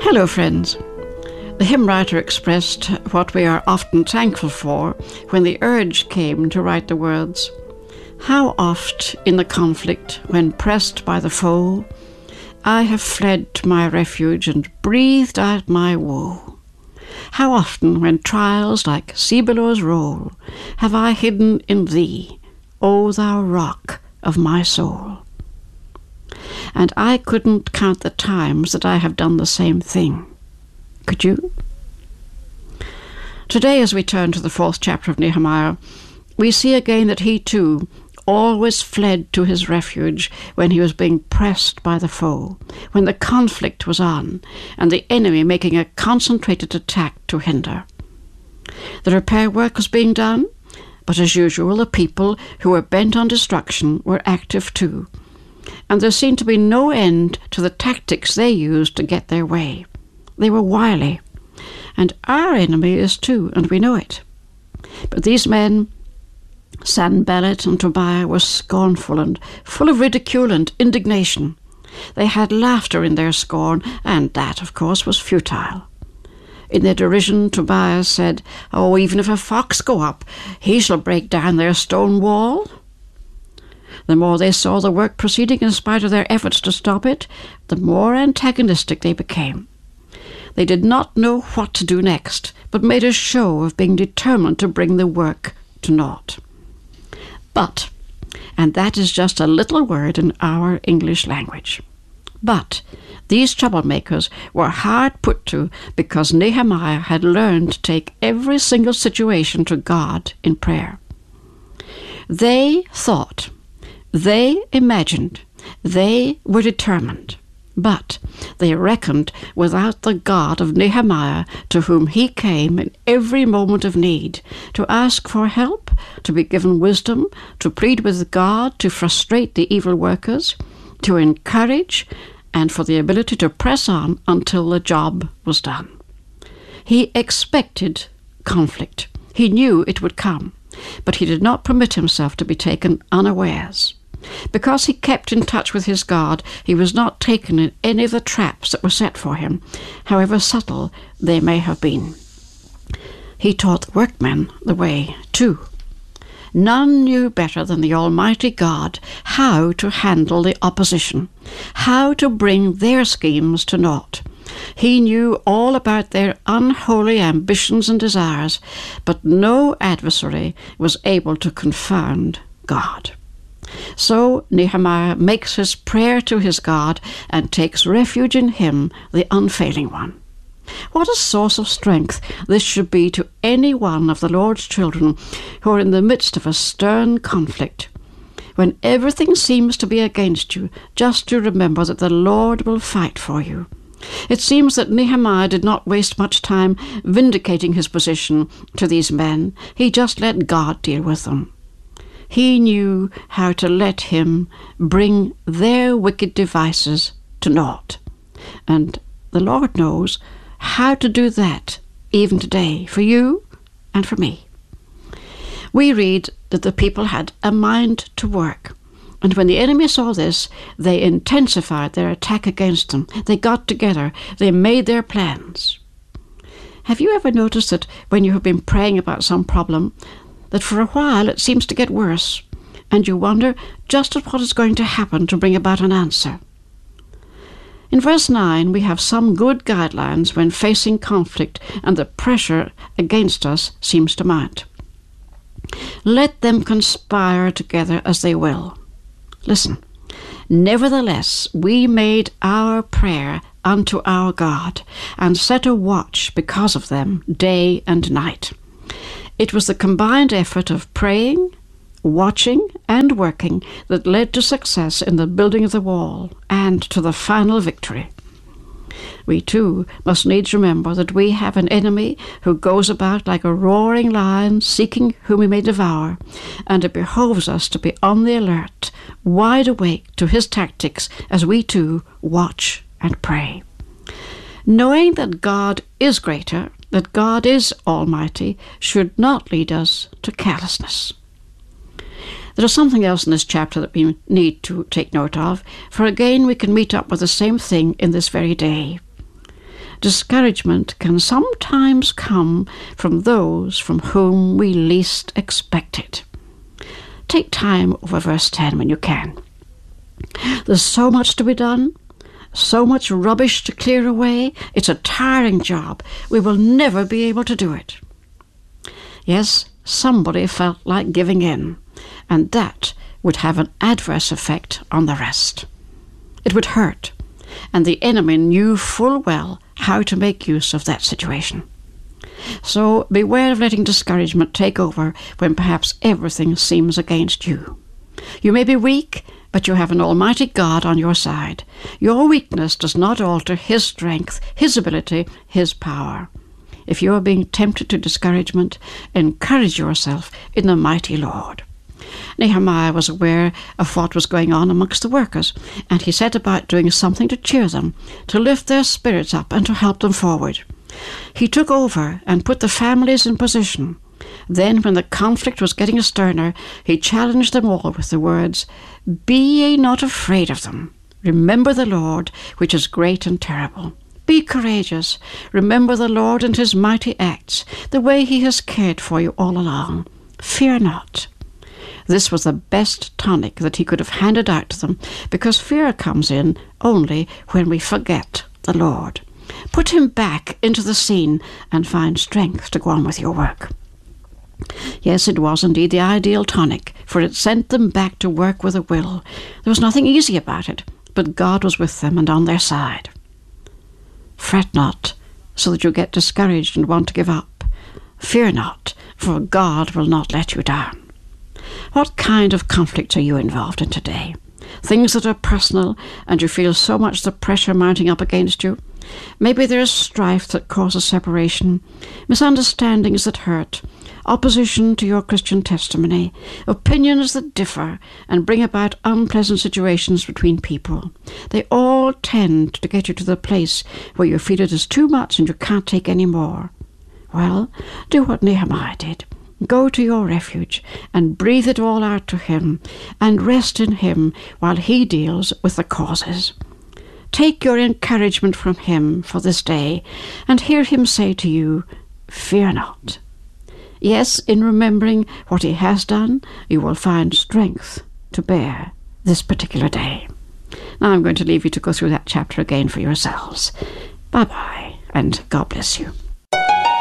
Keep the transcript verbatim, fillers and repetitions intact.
Hello, friends. The hymn writer expressed what we are often thankful for when the urge came to write the words, "How oft in the conflict, when pressed by the foe, I have fled to my refuge and breathed out my woe. How often, when trials like sea billows roll, have I hidden in thee, O thou rock of my soul." And I couldn't count the times that I have done the same thing. Could you? Today, as we turn to the fourth chapter of Nehemiah, we see again that he too always fled to his refuge when he was being pressed by the foe, when the conflict was on, and the enemy making a concentrated attack to hinder. The repair work was being done, but as usual the people who were bent on destruction were active too, and there seemed to be no end to the tactics they used to get their way. They were wily, and our enemy is too, and we know it. But these men, Sanballat and Tobiah, were scornful and full of ridicule and indignation. They had laughter in their scorn, and that, of course, was futile. In their derision, Tobiah said, "Oh, even if a fox go up, he shall break down their stone wall." The more they saw the work proceeding in spite of their efforts to stop it, the more antagonistic they became. They did not know what to do next, but made a show of being determined to bring the work to naught. But, and that is just a little word in our English language, but these troublemakers were hard put to because Nehemiah had learned to take every single situation to God in prayer. They thought, they imagined, they were determined, but they reckoned without the God of Nehemiah, to whom he came in every moment of need, to ask for help, to be given wisdom, to plead with God to frustrate the evil workers, to encourage, and for the ability to press on until the job was done. He expected conflict. He knew it would come, but he did not permit himself to be taken unawares. Because he kept in touch with his God, he was not taken in any of the traps that were set for him, however subtle they may have been. He taught the workmen the way, too. None knew better than the Almighty God how to handle the opposition, how to bring their schemes to naught. He knew all about their unholy ambitions and desires, but no adversary was able to confound God. So Nehemiah makes his prayer to his God and takes refuge in him, the unfailing one. What a source of strength this should be to any one of the Lord's children who are in the midst of a stern conflict. When everything seems to be against you, just to remember that the Lord will fight for you. It seems that Nehemiah did not waste much time vindicating his position to these men. He just let God deal with them. He knew how to let him bring their wicked devices to naught. And the Lord knows how to do that even today, for you and for me. We read that the people had a mind to work, and when the enemy saw this, they intensified their attack against them. They got together, they made their plans. Have you ever noticed that when you have been praying about some problem, that for a while it seems to get worse, and you wonder just at what is going to happen to bring about an answer? In verse nine, we have some good guidelines when facing conflict and the pressure against us seems to mount. Let them conspire together as they will. Listen, nevertheless, we made our prayer unto our God, and set a watch because of them day and night. It was the combined effort of praying, watching, and working that led to success in the building of the wall and to the final victory. We too must needs remember that we have an enemy who goes about like a roaring lion seeking whom he may devour, and it behoves us to be on the alert, wide awake to his tactics as we too watch and pray. Knowing that God is greater, that God is almighty, should not lead us to callousness. There is something else in this chapter that we need to take note of, for again we can meet up with the same thing in this very day. Discouragement can sometimes come from those from whom we least expect it. Take time over verse ten when you can. There's so much to be done, so much rubbish to clear away. It's a tiring job. We will never be able to do it. Yes, somebody felt like giving in, and that would have an adverse effect on the rest. It would hurt, and the enemy knew full well how to make use of that situation. So beware of letting discouragement take over when perhaps everything seems against you. You may be weak, but you have an almighty God on your side. Your weakness does not alter His strength, His ability, His power. If you are being tempted to discouragement, encourage yourself in the mighty Lord. Nehemiah was aware of what was going on amongst the workers, and he set about doing something to cheer them, to lift their spirits up and to help them forward. He took over and put the families in position. Then, when the conflict was getting sterner, he challenged them all with the words, "Be ye not afraid of them. Remember the Lord, which is great and terrible. Be courageous. Remember the Lord and His mighty acts, the way He has cared for you all along. Fear not." This was the best tonic that he could have handed out to them, because fear comes in only when we forget the Lord. Put Him back into the scene and find strength to go on with your work. Yes, it was indeed the ideal tonic, for it sent them back to work with a will. There was nothing easy about it, but God was with them and on their side. Fret not, so that you get discouraged and want to give up. Fear not, for God will not let you down. What kind of conflicts are you involved in today? Things that are personal, and you feel so much the pressure mounting up against you? Maybe there is strife that causes separation, misunderstandings that hurt, opposition to your Christian testimony, opinions that differ and bring about unpleasant situations between people. They all tend to get you to the place where you feel it is too much and you can't take any more. Well, do what Nehemiah did. Go to your refuge and breathe it all out to Him and rest in Him while He deals with the causes. Take your encouragement from Him for this day and hear Him say to you, "Fear not." Yes, in remembering what He has done, you will find strength to bear this particular day. Now I'm going to leave you to go through that chapter again for yourselves. Bye-bye, and God bless you.